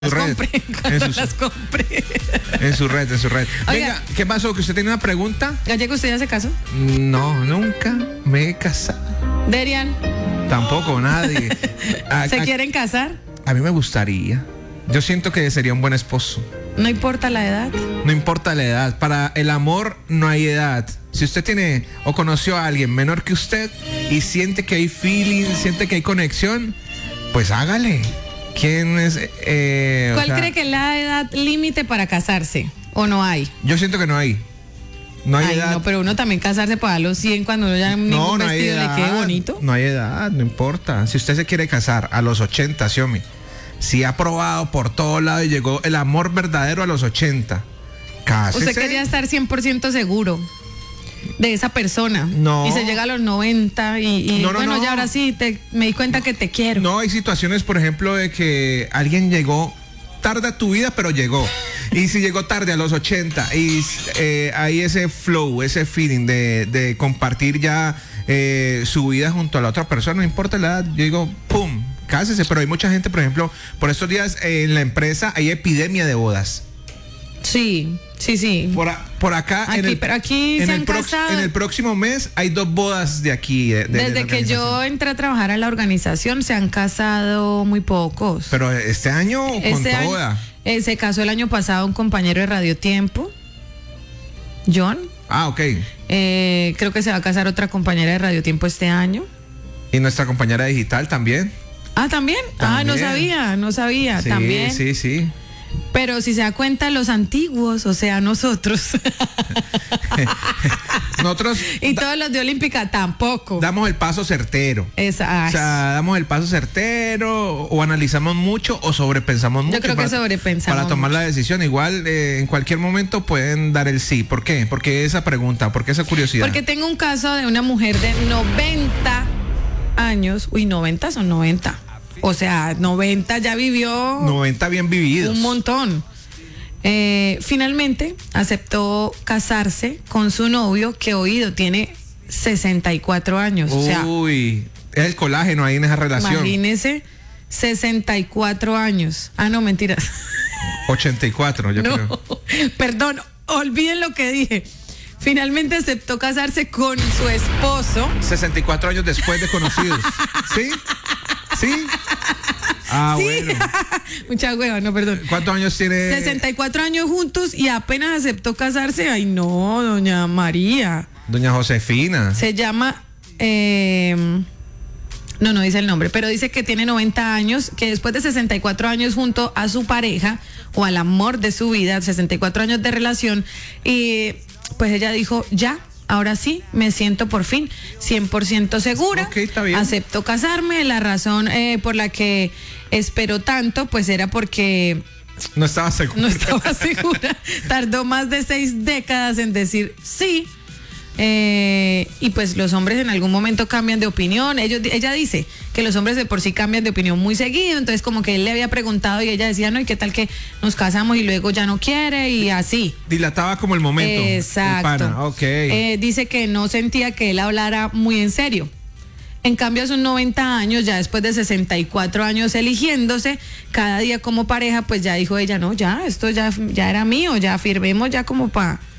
Las compré, cuando las compré. En su red. Oiga, venga, ¿qué pasó? ¿Que usted tiene una pregunta? Gallego, ¿usted ya se casó? No, nunca me he casado. Derian, Tampoco, nadie. ¿se quieren casar? A mí me gustaría. Yo siento que sería un buen esposo. No importa la edad. No importa la edad. Para el amor no hay edad. Si usted tiene o conoció a alguien menor que usted y siente que hay feeling, siente que hay conexión, pues hágale. ¿Quién es? ¿Cuál cree que es la edad límite para casarse? ¿O no hay? Yo siento que no hay. No hay edad. No, pero uno también casarse para los 100 cuando uno ya ningún vestido le quede bonito. No hay edad, no importa. Si usted se quiere casar a los 80, Xiomi, si ha probado por todo lado y llegó el amor verdadero a los 80, cásese. Usted quería estar 100% seguro de esa persona. No. Y se llega a los 90 y No. ya ahora sí me di cuenta que te quiero. No, hay situaciones, por ejemplo, de que alguien llegó tarde a tu vida, pero llegó. Y si llegó tarde a los 80 y hay ese flow, ese feeling de compartir ya su vida junto a la otra persona, no importa la edad, yo digo, ¡pum!, cásese. Pero hay mucha gente, por ejemplo, por estos días en la empresa hay epidemia de bodas. Sí. Por acá, pero aquí se han casado. En el próximo mes hay 2 bodas de aquí. Desde que yo entré a trabajar a la organización se han casado muy pocos. Pero este año con toda. Se casó el año pasado un compañero de Radio Tiempo, John. Ah, ok. Creo que se va a casar otra compañera de Radio Tiempo este año. Y nuestra compañera digital también. Ah, ¿también? Ah, no sabía. Sí, también. Sí. Pero si se da cuenta, los antiguos, o sea, nosotros. Nosotros. Y todos los de Olímpica tampoco. Damos el paso certero. Exacto. O sea, damos el paso certero, o analizamos mucho, o sobrepensamos mucho. Yo creo que sobrepensamos para tomar mucho. la decisión. Igual, en cualquier momento pueden dar el sí. ¿Por qué? Porque esa pregunta, porque esa curiosidad. Porque tengo un caso de una mujer de 90 años. Uy, 90 son 90. O sea, 90 ya vivió. 90 bien vividos. Un montón. Finalmente aceptó casarse con su novio, que oído tiene 64 años. Uy, es el colágeno ahí en esa relación. Imagínese, 64 años. Ah, no, mentiras. 84, yo creo. Perdón, olviden lo que dije. Finalmente aceptó casarse con su esposo. 64 años después de conocidos. ¿Sí? Ah, sí. Bueno. Mucha hueva, no, perdón. ¿Cuántos años tiene? 64 años juntos y apenas aceptó casarse. Ay, no, doña María. Doña Josefina. Se llama... No dice el nombre, pero dice que tiene 90 años, que después de 64 años junto a su pareja o al amor de su vida, 64 años de relación, y pues ella dijo, ya, ahora sí, me siento por fin 100% segura. Ok, está bien. Acepto casarme. La razón por la que esperó tanto, pues era porque... No estaba segura. No estaba segura. Tardó más de 6 décadas en decir sí. Y pues los hombres en algún momento cambian de opinión. Ella dice que los hombres de por sí cambian de opinión muy seguido. Entonces como que él le había preguntado y ella decía, no, ¿y qué tal que nos casamos y luego ya no quiere? Y así. Dilataba como el momento. Exacto. El pana. Okay. Dice que no sentía que él hablara muy en serio. En cambio, a sus 90 años, ya después de 64 años eligiéndose cada día como pareja, pues ya dijo ella, no, ya, esto ya era mío, ya firmemos ya como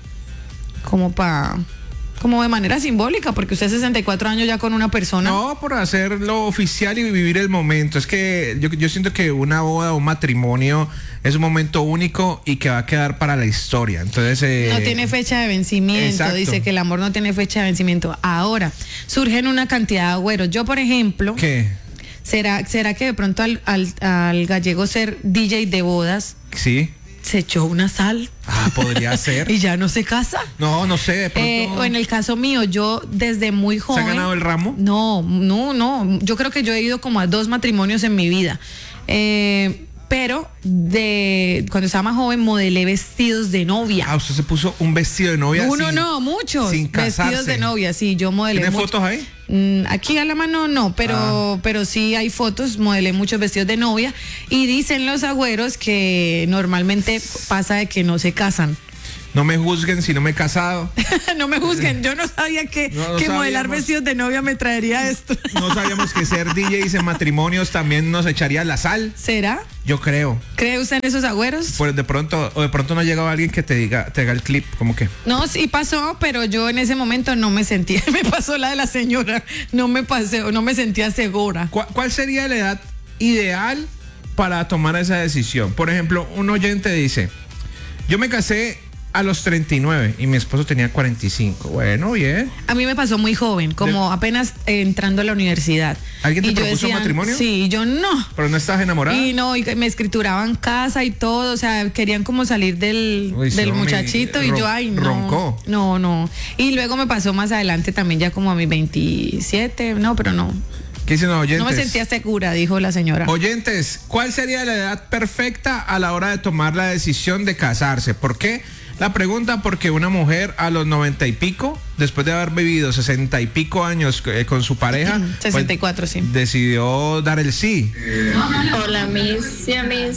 de manera simbólica, porque usted 64 años ya con una persona. No, por hacerlo oficial y vivir el momento. Es que yo siento que una boda o un matrimonio es un momento único y que va a quedar para la historia. Entonces... No tiene fecha de vencimiento. Exacto. Dice que el amor no tiene fecha de vencimiento. Ahora, surgen una cantidad de agüeros. Yo, por ejemplo... ¿Qué? ¿Será que de pronto al gallego ser DJ de bodas... Sí. se echó una sal? Ah, podría ser. ¿Y ya no se casa? No sé, de pronto... O en el caso mío, yo desde muy joven... ¿Se ha ganado el ramo? No. Yo creo que yo he ido como a 2 matrimonios en mi vida. Pero cuando estaba más joven modelé vestidos de novia. Ah, usted se puso un vestido de novia. Muchos. Sin casarse. Vestidos de novia, sí, yo modelé. ¿Tiene fotos ahí? Aquí a la mano no, pero sí hay fotos, modelé muchos vestidos de novia. Y dicen los agüeros que normalmente pasa de que no se casan. No me juzguen si no me he casado. No me juzguen, yo no sabía que modelar vestidos de novia me traería esto. No sabíamos que ser DJs en matrimonios también nos echaría la sal. ¿Será? Yo creo. ¿Cree usted en esos agüeros? Pues de pronto no ha llegado alguien que te haga el clip, como que. No, sí pasó, pero yo en ese momento no me sentía, me pasó la de la señora, no me sentía segura. ¿Cuál sería la edad ideal para tomar esa decisión? Por ejemplo, un oyente dice, yo me casé a los 39 y mi esposo tenía 45. Bueno, bien. A mí me pasó muy joven, como apenas entrando a la universidad. ¿Alguien te y propuso matrimonio? Sí, yo no. ¿Pero no estabas enamorada? Y no, y me escrituraban casa y todo, o sea, querían como salir del muchachito y yo, ay, no. Roncó. No. Y luego me pasó más adelante también, ya como a mis 27, no, pero no. ¿Qué dicen los oyentes? No me sentía segura, dijo la señora. Oyentes, ¿cuál sería la edad perfecta a la hora de tomar la decisión de casarse? ¿Por qué? La pregunta porque una mujer a los 90 y pico, después de haber vivido 60 y pico años con su pareja, 64, pues, sí. decidió dar el sí. Hola, sí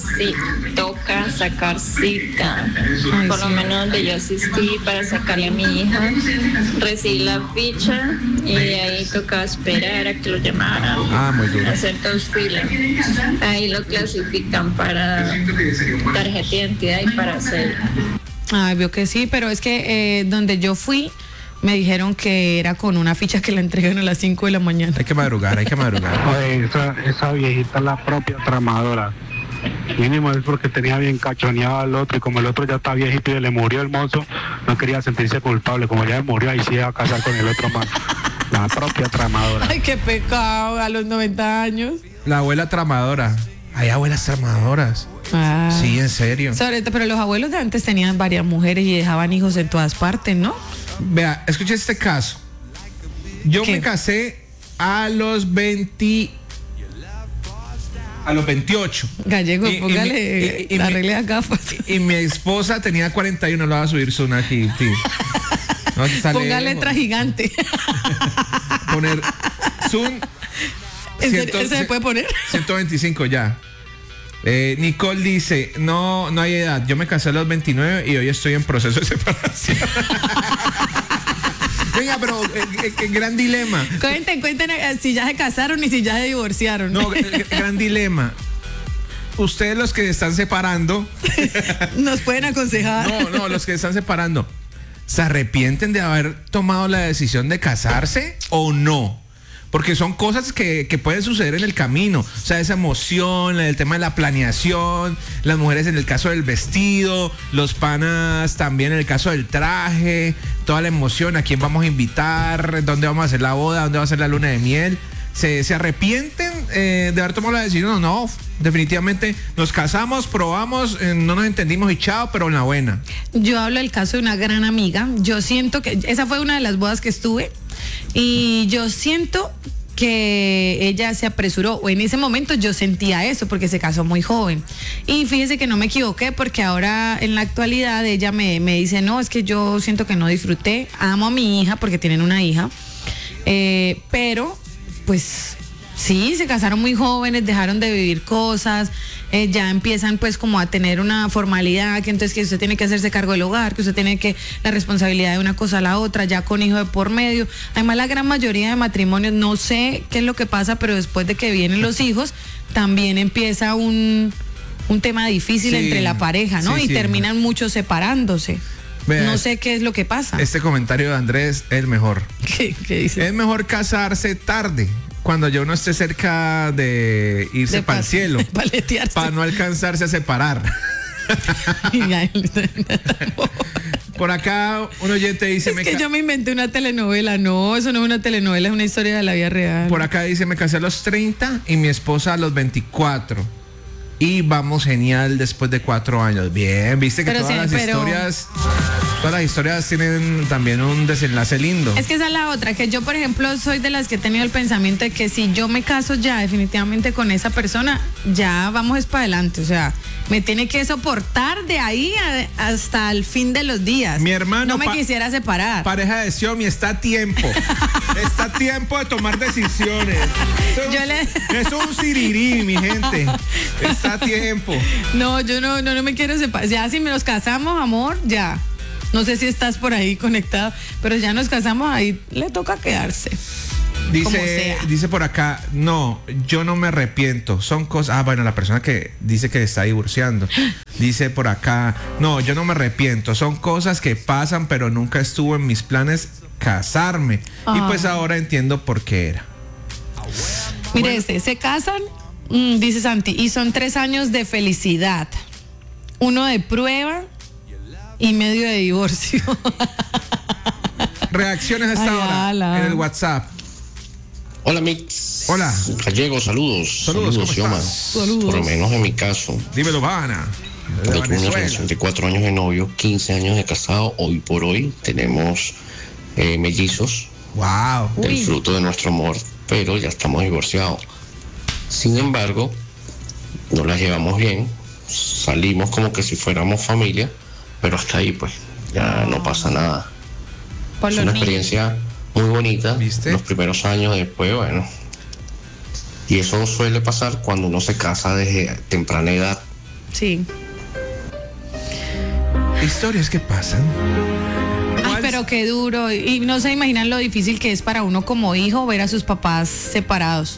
toca sacar cita. Ay, Por sí. lo menos donde yo asistí para sacarle a mi hija, recibí la ficha y ahí tocaba esperar a que lo llamaran. Muy duro. Hacer dos filas. Ahí lo clasifican para tarjeta de identidad y para hacer. Ay, veo que sí, pero es que donde yo fui me dijeron que era con una ficha que la entregan a las 5 de la mañana. Hay que madrugar. Oye, esa viejita es la propia tramadora. Mínimo es porque tenía bien cachoneado al otro y como el otro ya está viejito y le murió el mozo, no quería sentirse culpable. Como ya murió, ahí sí iba a casar con el otro man. La propia tramadora. Ay, qué pecado, a los 90 años. La abuela tramadora. Hay abuelas tramadoras. Ah. Sí, en serio. Pero los abuelos de antes tenían varias mujeres y dejaban hijos en todas partes, ¿no? Vea, escuche este caso. Yo ¿Qué? me casé a los 28. Gallego, Y- y póngale, y- y- arregle las gafas. Y mi esposa tenía 41, lo va a subir Zuna aquí, tío. No, está Ponga lejos. letra gigante. Poner Zoom. ¿En serio? ¿Ese se puede poner? 125 ya. Nicole dice, no hay edad. Yo me casé a los 29 y hoy estoy en proceso de separación. Venga, pero gran dilema. Cuenten si ya se casaron y si ya se divorciaron. No, gran dilema. Ustedes los que están separando. Nos pueden aconsejar. No, los que están separando. ¿Se arrepienten de haber tomado la decisión de casarse o no? Porque son cosas que pueden suceder en el camino. O sea, esa emoción, el tema de la planeación, las mujeres en el caso del vestido, los panas también en el caso del traje, toda la emoción, a quién vamos a invitar, dónde vamos a hacer la boda, dónde va a ser la luna de miel. ¿Se arrepienten de haber tomado la decisión? No, definitivamente nos casamos, probamos, no nos entendimos y chao, pero en la buena. Yo hablo del caso de una gran amiga. Yo siento que esa fue una de las bodas que estuve y yo siento que ella se apresuró, o en ese momento yo sentía eso porque se casó muy joven. Y fíjese que no me equivoqué porque ahora en la actualidad ella me dice, no, es que yo siento que no disfruté, amo a mi hija porque tienen una hija, pero pues sí, se casaron muy jóvenes, dejaron de vivir cosas, ya empiezan pues como a tener una formalidad, que entonces que usted tiene que hacerse cargo del hogar, que usted tiene que la responsabilidad de una cosa a la otra, ya con hijo de por medio. Además la gran mayoría de matrimonios, no sé qué es lo que pasa, pero después de que vienen los hijos, también empieza un tema difícil Sí, entre la pareja, ¿no? sí, y sí. terminan muchos separándose. Vea, No sé qué es lo que pasa. Este comentario de Andrés es el mejor. ¿Qué dice? Es mejor casarse tarde, cuando ya uno esté cerca de irse para el cielo, Paletearse. para no alcanzarse a separar. Por acá un oyente dice, Es que yo me inventé una telenovela. No, eso no es una telenovela, es una historia de la vida real. por acá dice, me casé a los 30 y mi esposa a los 24. Y vamos genial después de 4 años. Bien, viste que Pero todas sí, las historias tienen también un desenlace lindo. Es que esa es la otra, que yo por ejemplo soy de las que he tenido el pensamiento de que si yo me caso ya definitivamente con esa persona, ya vamos es para adelante, o sea, me tiene que soportar de ahí hasta el fin de los días. Mi hermano no me quisiera separar. Pareja de Xiaomi, está a tiempo. Está a tiempo de tomar decisiones. Es un sirirí, mi gente. Está a tiempo. No, yo no me quiero separar. Ya si nos casamos, amor, ya. No sé si estás por ahí conectado, pero ya nos casamos, ahí le toca quedarse. Como sea. Dice por acá, no, yo no me arrepiento. Son cosas. Ah, bueno, la persona que dice que está divorciando. Dice por acá, no, yo no me arrepiento. Son cosas que pasan, pero nunca estuvo en mis planes casarme. Y pues ahora entiendo por qué era. Mire, se casan, dice Santi, y son 3 años de felicidad. 1 de prueba y medio de divorcio. Reacciones a esta hora en el WhatsApp. Hola, Mix. Hola. Gallego, saludos. Saludos, ¿cómo Yoma. estás? Saludos. Por lo menos en mi caso. Dímelo, Vana. Yo tuve una relación de 4 años de novio, 15 años de casado. Hoy por hoy tenemos mellizos. Wow. Del fruto de nuestro amor, pero ya estamos divorciados. Sin embargo, no las llevamos bien. Salimos como que si fuéramos familia, pero hasta ahí pues ya no pasa nada. Por Es los una niños. experiencia muy bonita. ¿Viste? Los primeros años, después, bueno. Y eso suele pasar cuando uno se casa desde temprana edad. Sí. Historias que pasan. Ay, pero qué duro. Y no se imaginan lo difícil que es para uno como hijo ver a sus papás separados.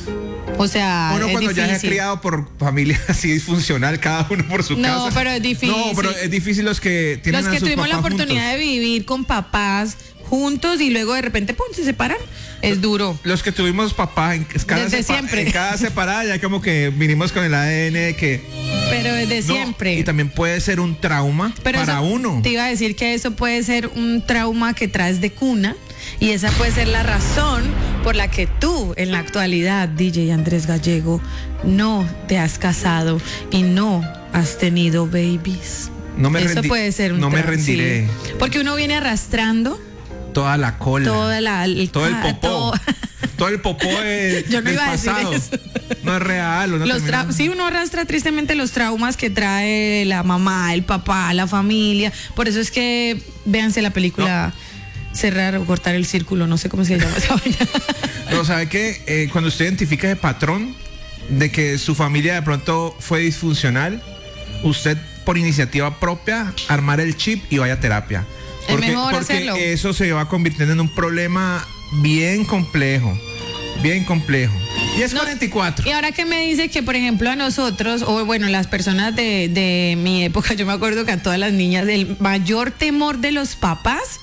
O sea, Uno es cuando ya difícil. es criado por familia así disfuncional, cada uno por su casa. No, pero es difícil. No, pero es difícil los que tienen Los a que sus tuvimos la papás oportunidad juntos. de vivir con papás juntos y luego de repente, ¡pum!, se separan. Es duro. Los que tuvimos papás en Desde siempre. en cada separada, ya como que vinimos con el ADN de que Pero desde no, siempre. y también puede ser un trauma Pero para eso, uno. te iba a decir que eso puede ser un trauma que traes de cuna y esa puede ser la razón por la que tú en la actualidad, DJ Andrés Gallego, no te has casado y no has tenido babies. No me Eso rendi- puede ser un no me trauma, rendiré. sí. Porque uno viene arrastrando Toda la cola. todo el popó. Todo el popó Yo no del iba a decir pasado. eso. No es real. Uno termina- Sí, uno arrastra tristemente los traumas que trae la mamá, el papá, la familia. Por eso es que véanse la película Cerrar o Cortar el Círculo, no sé cómo se llama esa vaina. Pero ¿sabe qué? Cuando usted identifica ese patrón de que su familia de pronto fue disfuncional, usted por iniciativa propia armar el chip y vaya a terapia. Es mejor hacerlo. Porque eso se va convirtiendo en un problema bien complejo. Bien complejo. Y es No, 44. Y ahora que me dice que, por ejemplo, a nosotros, o bueno, las personas de mi época, yo me acuerdo que a todas las niñas, el mayor temor de los papás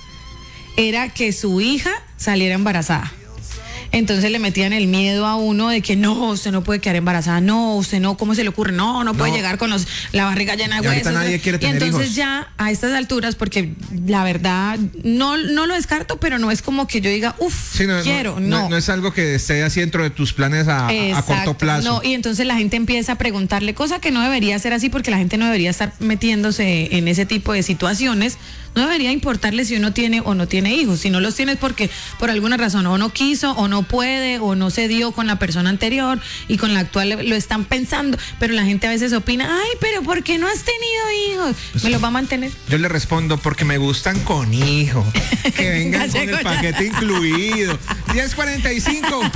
era que su hija saliera embarazada. Entonces le metían el miedo a uno de que no, usted no puede quedar embarazada, no, usted no, ¿cómo se le ocurre? No puede No. llegar con la barriga llena de Y ahorita huesos. nadie quiere tener y entonces hijos. ya a estas alturas, porque la verdad no lo descarto, pero no es como que yo diga, uff, Sí, quiero, no es algo que esté así dentro de tus planes a corto Exacto. plazo. No, y entonces la gente empieza a preguntarle, cosa que no debería ser así porque la gente no debería estar metiéndose en ese tipo de situaciones. No debería importarle si uno tiene o no tiene hijos. Si no los tienes porque por alguna razón o no quiso o no puede o no se dio con la persona anterior y con la actual lo están pensando. Pero la gente a veces opina, ay, pero ¿por qué no has tenido hijos? ¿Me los va a mantener? Yo le respondo porque me gustan con hijo. Que vengan con Gallego el ya. paquete incluido. 10:45.